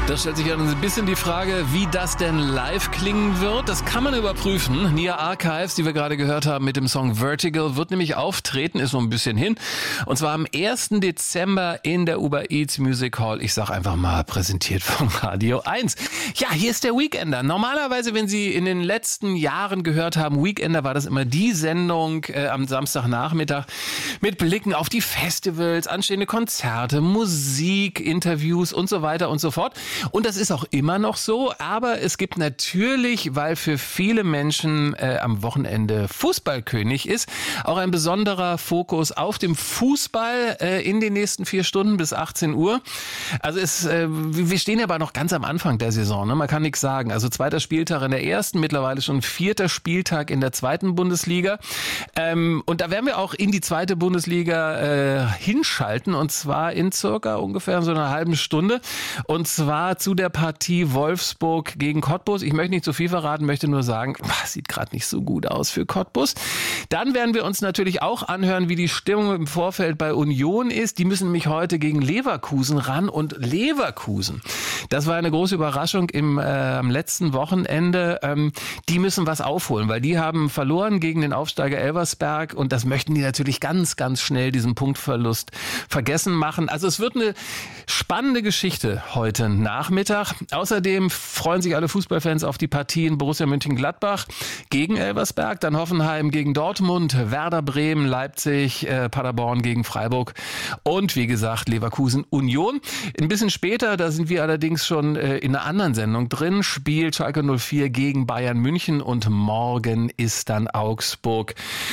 Da stellt sich ja ein bisschen die Frage, wie das denn live klingen wird. Das kann man überprüfen. Nia Archives, die wir gerade gehört haben mit dem Song Vertical, wird nämlich auftreten, ist so ein bisschen hin. Und zwar am 1. Dezember in der Uber Eats Music Hall. Ich sag einfach mal, präsentiert von Radio 1. Ja, hier ist der Weekender. Normalerweise, wenn Sie in den letzten Jahren gehört haben, Weekender war das immer die Sendung am Samstagnachmittag mit Blicken auf die Festivals, anstehende Konzerte, Musik, Interviews und so weiter und so fort. Und das ist auch immer noch so, aber es gibt natürlich, weil für viele Menschen am Wochenende Fußballkönig ist, auch ein besonderer Fokus auf dem Fußball in den nächsten 4 Stunden bis 18 Uhr. Also wir stehen ja aber noch ganz am Anfang der Saison, ne? Man kann nichts sagen. Also 2. Spieltag in der 1., mittlerweile schon 4. Spieltag in der 2. Bundesliga. Und da werden wir auch in die 2. Bundesliga hinschalten, und zwar in circa ungefähr so einer halben Stunde. Und zwar zu der Partie Wolfsburg gegen Cottbus. Ich möchte nicht zu viel verraten, möchte nur sagen, sieht gerade nicht so gut aus für Cottbus. Dann werden wir uns natürlich auch anhören, wie die Stimmung im Vorfeld bei Union ist. Die müssen nämlich heute gegen Leverkusen ran, und Leverkusen, das war eine große Überraschung am letzten Wochenende. Die müssen was aufholen, weil die haben verloren gegen den Aufsteiger Elversberg, und das möchten die natürlich ganz, ganz schnell, diesen Punktverlust vergessen machen. Also es wird eine spannende Geschichte heute Nachmittag. Außerdem freuen sich alle Fußballfans auf die Partien Borussia Mönchengladbach gegen Elversberg, dann Hoffenheim gegen Dortmund, Werder Bremen, Leipzig, Paderborn gegen Freiburg und wie gesagt Leverkusen Union. Ein bisschen später, da sind wir allerdings schon in einer anderen Sendung drin, spielt Schalke 04 gegen Bayern München, und morgen ist dann Augsburg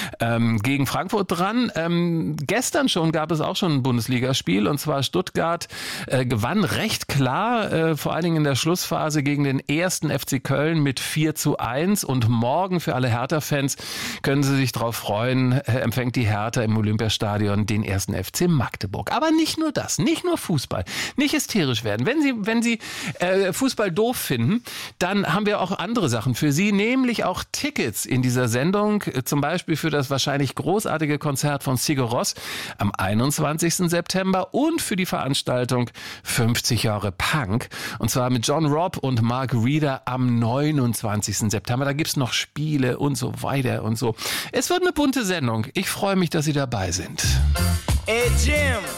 gegen Frankfurt dran. Gestern schon gab es auch schon ein Bundesligaspiel, und zwar Stuttgart gewann recht klar, vor allen Dingen in der Schlussphase gegen den 1. FC Köln mit 4:1, und morgen für alle Hertha-Fans können Sie sich drauf freuen, empfängt die Hertha im Olympiastadion den 1. FC Magdeburg. Aber nicht nur das, nicht nur Fußball, nicht hysterisch werden. Wenn Sie Fußball doof finden, dann haben wir auch andere Sachen für Sie, nämlich auch Tickets in dieser Sendung, zum Beispiel für das wahrscheinlich großartige Konzert von Sigur Rós am 21. September und für die Veranstaltung 50 Jahre Punk, und zwar mit John Robb und Mark Reeder am 29. September. Da gibt's noch Spiele und so weiter und so. Es wird eine bunte Sendung. Ich freue mich, dass Sie dabei sind. Hey Jim.